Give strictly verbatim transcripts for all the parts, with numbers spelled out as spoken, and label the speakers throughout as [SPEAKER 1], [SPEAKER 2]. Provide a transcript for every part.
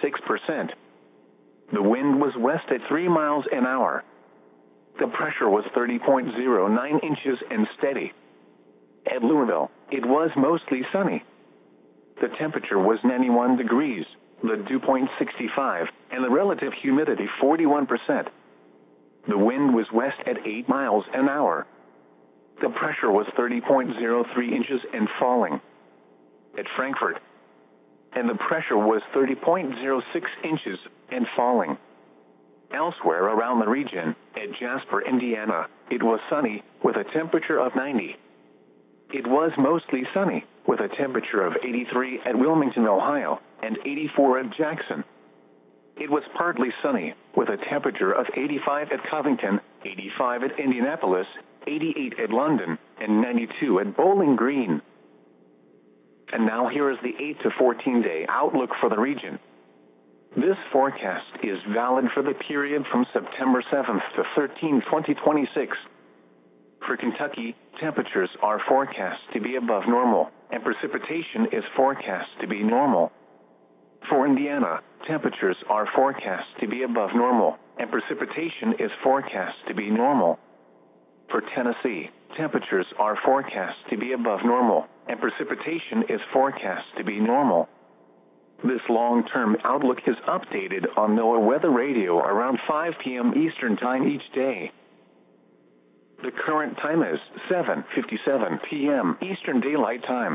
[SPEAKER 1] forty-six percent. The wind was west at three miles an hour. The pressure was thirty point zero nine inches and steady. At Louisville, it was mostly sunny. The temperature was ninety-one degrees, the dew point sixty-five, and the relative humidity forty-one percent. The wind was west at eight miles an hour. The pressure was thirty point zero three inches and falling. At Frankfort, and the pressure was thirty point zero six inches and falling. Elsewhere around the region, at Jasper, Indiana, it was sunny, with a temperature of ninety. It was mostly sunny, with a temperature of eighty-three at Wilmington, Ohio, and eighty-four at Jackson. It was partly sunny, with a temperature of eighty-five at Covington, eighty-five at Indianapolis, eighty-eight at London, and ninety-two at Bowling Green. And now here is the eight to fourteen day outlook for the region. This forecast is valid for the period from September seventh to thirteenth, twenty twenty-six. For Kentucky, temperatures are forecast to be above normal, and precipitation is forecast to be normal. For Indiana, temperatures are forecast to be above normal, and precipitation is forecast to be normal. For Tennessee, temperatures are forecast to be above normal, and precipitation is forecast to be normal. This long-term outlook is updated on NOAA Weather Radio around five p m Eastern Time each day. The current time is seven fifty-seven p m Eastern Daylight Time.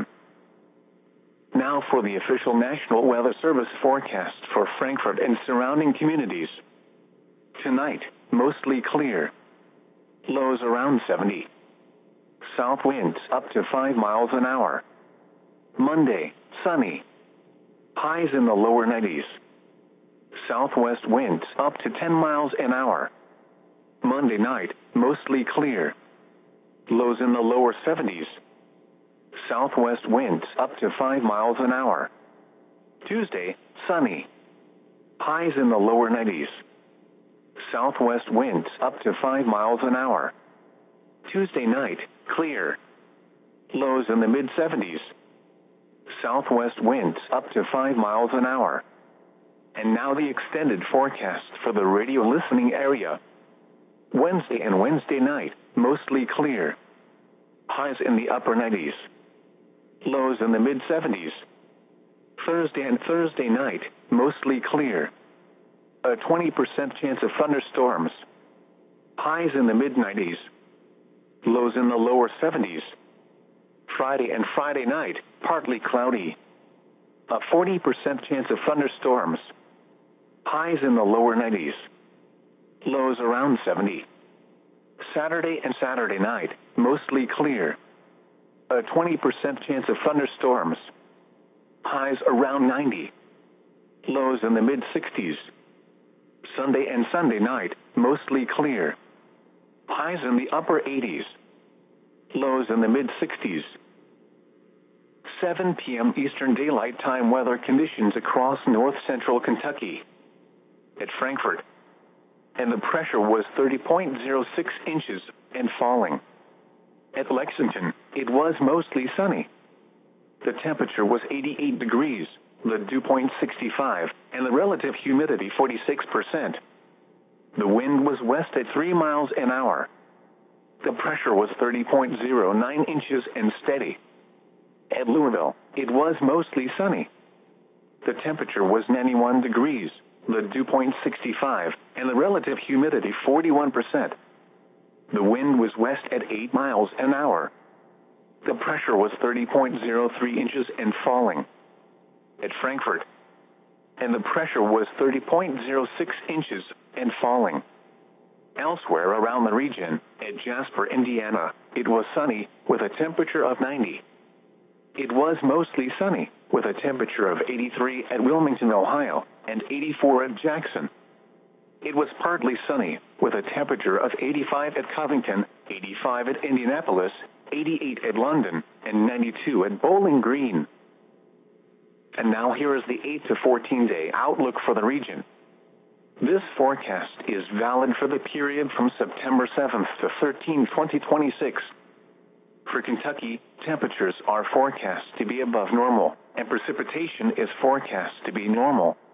[SPEAKER 1] Now for the official National Weather Service forecast for Frankfort and surrounding communities. Tonight, mostly clear. Lows around seventy. South winds up to five miles an hour. Monday, sunny. Highs in the lower nineties. Southwest winds up to ten miles an hour. Monday night, mostly clear. Lows in the lower seventies. Southwest winds up to five miles an hour. Tuesday, sunny. Highs in the lower nineties. Southwest winds up to five miles an hour. Tuesday night, clear. Lows in the mid seventies. Southwest winds up to five miles an hour. And now the extended forecast for the radio listening area. Wednesday and Wednesday night, mostly clear. Highs in the upper nineties. Lows in the mid seventies. Thursday and Thursday night, mostly clear. A twenty percent chance of thunderstorms. Highs in the mid nineties. Lows in the lower seventies. Friday and Friday night, partly cloudy. A forty percent chance of thunderstorms. Highs in the lower nineties. Lows around seventy. Saturday and Saturday night, mostly clear. A twenty percent chance of thunderstorms. Highs around ninety. Lows in the mid sixties. Sunday and Sunday night, mostly clear. Highs in the upper eighties. Lows in the mid sixties. seven p m Eastern Daylight Time weather conditions across north central Kentucky. At Frankfort, and the pressure was thirty point zero six inches and falling. At Lexington, it was mostly sunny. The temperature was eighty-eight degrees, the dew point sixty-five, and the relative humidity forty-six percent. The wind was west at three miles an hour. The pressure was thirty point zero nine inches and steady. At Louisville, it was mostly sunny. The temperature was ninety-one degrees, the dew point sixty-five, and the relative humidity forty-one percent. The wind was west at eight miles an hour. The pressure was thirty point zero three inches and falling. At Frankfort, and the pressure was thirty point zero six inches and falling. Elsewhere around the region, at Jasper, Indiana, it was sunny, with a temperature of ninety. It was mostly sunny, with a temperature of eighty-three at Wilmington, Ohio, and eighty-four at Jackson. It was partly sunny, with a temperature of eighty-five at Covington, eighty-five at Indianapolis, eighty-eight at London, and ninety-two at Bowling Green. And now here is the eight to fourteen day outlook for the region. This forecast is valid for the period from September seventh to thirteenth, twenty twenty-six. For Kentucky, temperatures are forecast to be above normal, and precipitation is forecast to be normal.